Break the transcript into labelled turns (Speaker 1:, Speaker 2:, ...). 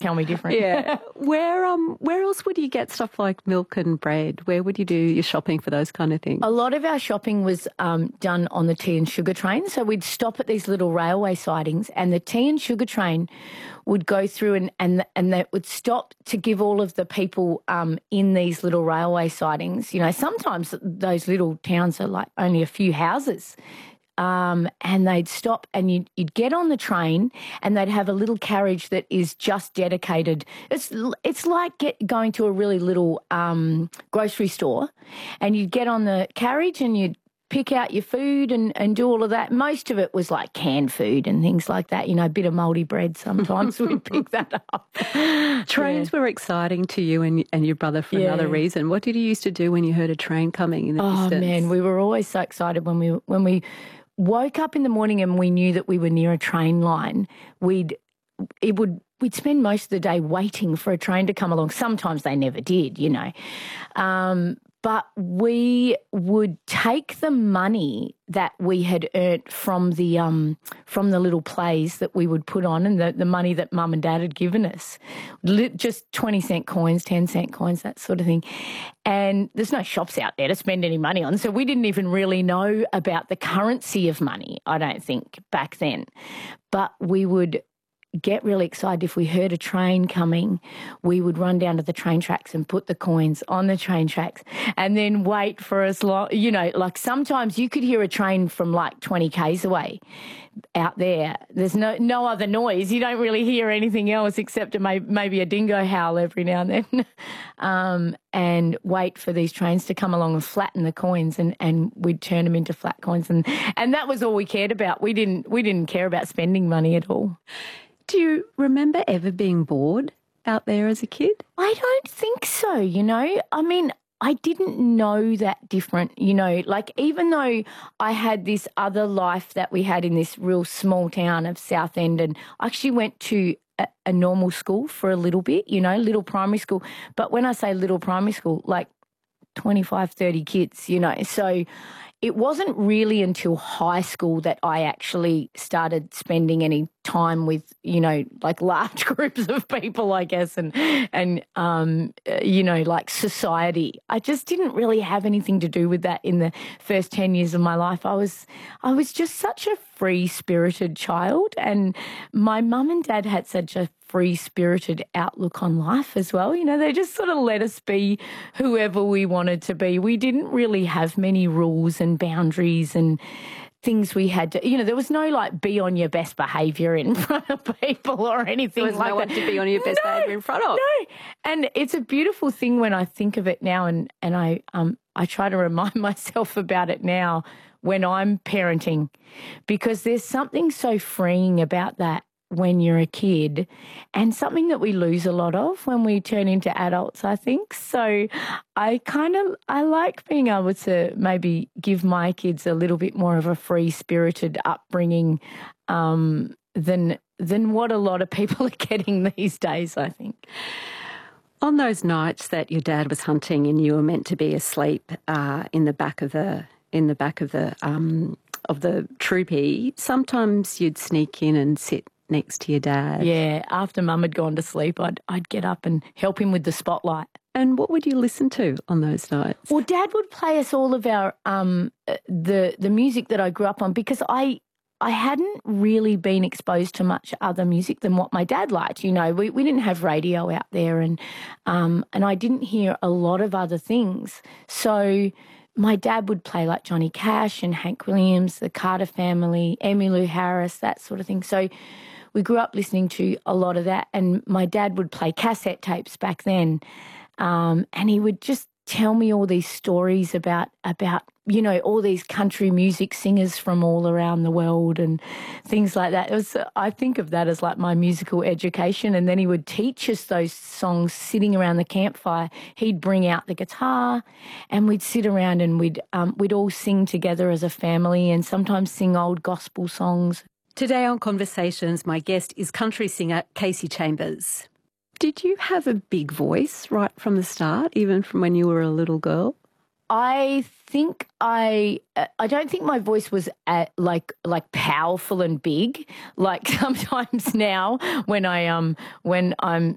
Speaker 1: tell me different.
Speaker 2: Yeah. Where else would you get stuff like milk and bread? Where would you do your shopping for those kind of things?
Speaker 1: A lot of our shopping was done on the tea and sugar train. So we'd stop at these little railway sidings, and the tea and sugar train would go through and they would stop to give all of the people in these little railway sidings, you know, sometimes those little towns are like only a few houses. And they'd stop and you'd get on the train and they'd have a little carriage that is just dedicated. It's like going to a really little grocery store, and you'd get on the carriage and you'd pick out your food and do all of that. Most of it was like canned food and things like that, you know, a bit of mouldy bread sometimes we'd pick that up.
Speaker 2: Trains were exciting to you and your brother for another reason. What did you used to do when you heard a train coming in the distance?
Speaker 1: Oh, man, we were always so excited when we woke up in the morning and we knew that we were near a train line. We'd spend most of the day waiting for a train to come along. Sometimes they never did, you know. But we would take the money that we had earned from the little plays that we would put on, and the money that Mum and Dad had given us, just 20-cent coins, 10-cent coins, that sort of thing. And there's no shops out there to spend any money on, so we didn't even really know about the currency of money, I don't think, back then. But we would get really excited if we heard a train coming. We would run down to the train tracks and put the coins on the train tracks and then wait for as long, you know, like sometimes you could hear a train from like 20 k's away out there. There's no other noise. You don't really hear anything else except maybe a dingo howl every now and then. And wait for these trains to come along and flatten the coins, and we'd turn them into flat coins, and that was all we cared about. We didn't care about spending money at all.
Speaker 2: Do you remember ever being bored out there as a kid?
Speaker 1: I don't think so, you know. I mean, I didn't know that different, you know. Like, even though I had this other life that we had in this real small town of Southend, and I actually went to a normal school for a little bit, you know, little primary school. But when I say little primary school, like 25, 30 kids, you know. So it wasn't really until high school that I actually started spending any time with, you know, like large groups of people, I guess, and you know, like society. I just didn't really have anything to do with that in the first 10 years of my life. I was just such a free-spirited child, and my mum and dad had such a free-spirited outlook on life as well. You know, they just sort of let us be whoever we wanted to be. We didn't really have many rules and boundaries and things we had to, you know, there was no like be on your best behaviour in front of people or anything like that.
Speaker 2: There was no one to be on your best behaviour in front of.
Speaker 1: No, and it's a beautiful thing when I think of it now, and I try to remind myself about it now when I'm parenting, because there's something so freeing about that when you're a kid, and something that we lose a lot of when we turn into adults, I think. So I like being able to maybe give my kids a little bit more of a free-spirited upbringing than what a lot of people are getting these days, I think.
Speaker 2: On those nights that your dad was hunting and you were meant to be asleep in the back of the troopy, sometimes you'd sneak in and sit next to your dad.
Speaker 1: Yeah, after Mum had gone to sleep, I'd get up and help him with the spotlight.
Speaker 2: And what would you listen to on those nights?
Speaker 1: Well, Dad would play us all of our the music that I grew up on, because I hadn't really been exposed to much other music than what my dad liked. You know, we didn't have radio out there, and I didn't hear a lot of other things. So my dad would play like Johnny Cash and Hank Williams, the Carter Family, Emmylou Harris, that sort of thing. So we grew up listening to a lot of that, and my dad would play cassette tapes back then, and he would just tell me all these stories about you know, all these country music singers from all around the world and things like that. I think of that as like my musical education. And then he would teach us those songs sitting around the campfire. He'd bring out the guitar and we'd sit around and we'd all sing together as a family, and sometimes sing old gospel songs.
Speaker 2: Today on Conversations, my guest is country singer Kasey Chambers. Did you have a big voice right from the start, even from when you were a little girl?
Speaker 1: I think I don't think my voice was like powerful and big. Like sometimes now when I'm